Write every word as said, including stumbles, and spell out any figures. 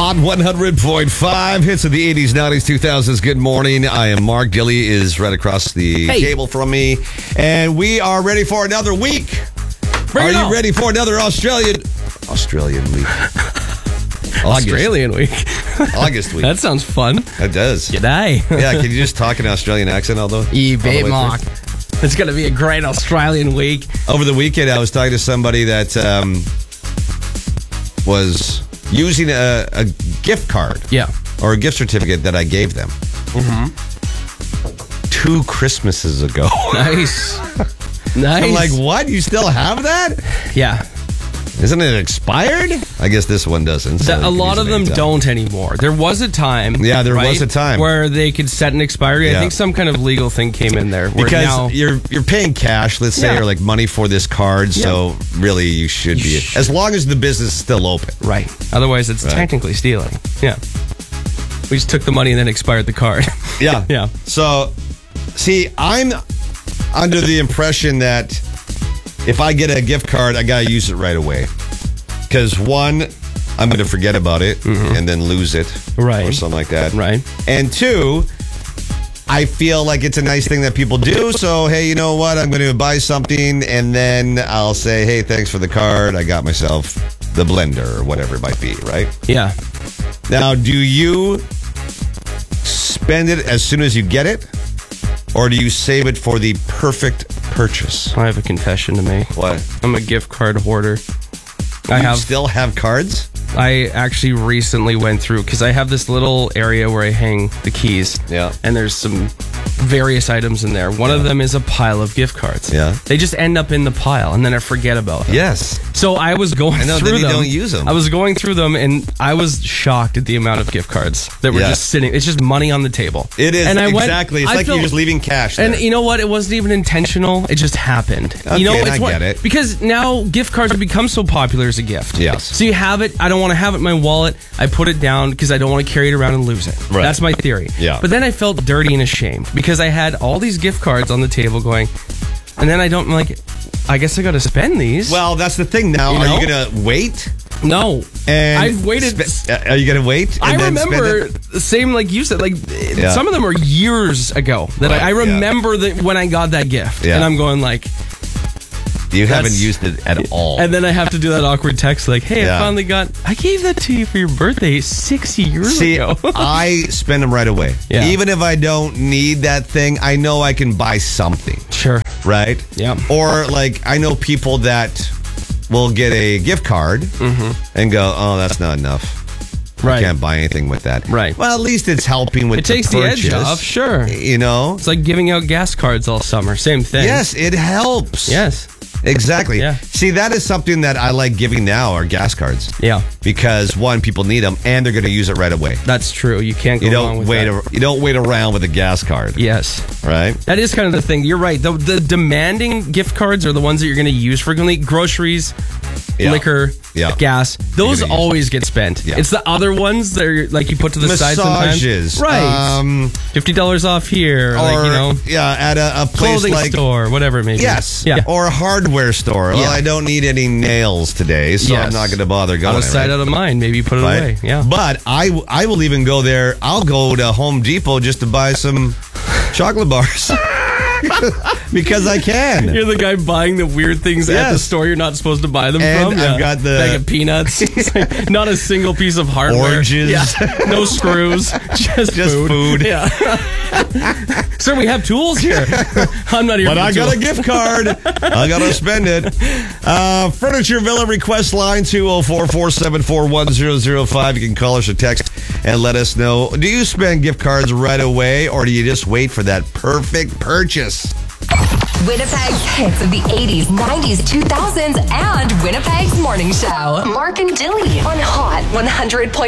Hot one hundred point five hits of the eighties, nineties, two thousands. Good morning. I am Mark. Dilly is right across the Hey. table from me. And we are ready for another week. Bring are it you on. ready for another Australian Australian week? August. Australian week. August week. That sounds fun. That does. G'day. Yeah, can you just talk in an Australian accent, although? You all the bet, way Mark. through? It's going to be a great Australian week. Over the weekend, I was talking to somebody that um, was using a, a gift card. Yeah. Or a gift certificate that I gave them. Mm-hmm. Two Christmases ago. Nice. Nice. I'm like, what? You still have that? Yeah. Isn't it expired? I guess this one doesn't. so The- you a can lot use of it them anytime. don't anymore. There was a time. Yeah, there right, was a time. where they could set an expiry. Yeah. I think some kind of legal thing came in there. Where Because now, you're you're paying cash, let's say, Yeah. or like money for this card, so really you should You be. should. As long as the business is still open. right. Otherwise, it's Right. technically stealing. Yeah. We just took the money and then expired the card. Yeah. Yeah. So, see, I'm under the impression that if I get a gift card, I got to use it right away. Because one, I'm going to forget about it and then lose it. Right. Or something like that. Right. And two, I feel like it's a nice thing that people do. So, hey, you know what? I'm going to buy something and then I'll say, hey, thanks for the card. I got myself the blender or whatever it might be, right? Yeah. Now, do you spend it as soon as you get it? Or do you save it for the perfect purchase? I have a confession to make. What? I'm a gift card hoarder. I You have. still have cards? I actually recently went through because I have this little area where I hang the keys. Yeah. And there's some various items in there. One of them is a pile of gift cards. Yeah. They just end up in the pile and then I forget about them. Yes. So I was going I know, through then you them. don't use them. I was going through them and I was shocked at the amount of gift cards that were Yeah. just sitting. It's just money on the table. It is, And I went- exactly. It's I like felt- you're just leaving cash there. And you know what? It wasn't even intentional. It just happened. Okay, you know, and it's I what, get it. because now gift cards have become so popular as a gift. Yes. So you have it. I don't want to have it in my wallet. I put it down because I don't want to carry it around and lose it. Right. That's my theory. Yeah. But then I felt dirty and ashamed because I had all these gift cards on the table going, and then I don't I'm like. I guess I got to spend these. well, that's the thing now. You Are know? you going to wait? no. And I've waited. spe- uh, are you going to wait? I and then spend remember it? the same like you said. Like Yeah. some of them are years ago that Right, I, I yeah. remember that when I got that gift, Yeah. and I'm going like, You haven't that's- used it at all. and then I have to do that awkward text like, "Hey, Yeah. I finally got. I gave that to you for your birthday six years See, ago." I spend them right away. Yeah. Even if I don't need that thing, I know I can buy something, Sure. right? Yeah. Or like I know people that will get a gift card and go, "Oh, that's not enough. Right. Can't buy anything with that." Right. Well, at least it's helping with It takes the the purchase. edge off. Sure. You know. It's like giving out gas cards all summer. Same thing. Yes, it helps. Yes. Exactly. Yeah. See, that is something that I like giving now are gas cards. Yeah. Because one, people need them, and they're going to use it right away. That's true. You can't go You wrong don't with wait. that. ar- you don't wait around with a gas card, Yes. right? That is kind of the thing. You're right. The, the demanding gift cards are the ones that you're going to use frequently. Groceries, Yeah. liquor, Yeah. gas. Those gonna use always get spent. Yeah. It's the other ones that are like you put to the side Massages, sometimes. Right. Um, fifty dollars off here. or like, you know, yeah, at a, a place clothing like store, whatever it may be. yes, Yeah. or a hardware store. Well, Yeah. I don't need any nails today, so I'm Yes. not going to bother going. Out of sight, right? out of mind. Maybe you put it Right? away. Yeah. But I, I will even go there. I'll go to Home Depot just to buy some chocolate bars because I can. You're the guy buying the weird things at the Yes. store you're not supposed to buy them And from. I've got the- bag of peanuts. It's like not a single piece of hardware. Oranges. Yeah. No screws. Just, Just food. Yeah. Sir, we have tools here. I'm not here. But for I got a tools. gift card. I got to spend it. Uh, Furniture Villa request line two oh four, four seven four, one oh oh five. You can call us or text and let us know. Do you spend gift cards right away or do you just wait for that perfect purchase? Winnipeg's hits of the eighties, nineties, two thousands, and Winnipeg's morning show. Mark and Dilly on Hot one hundred point five.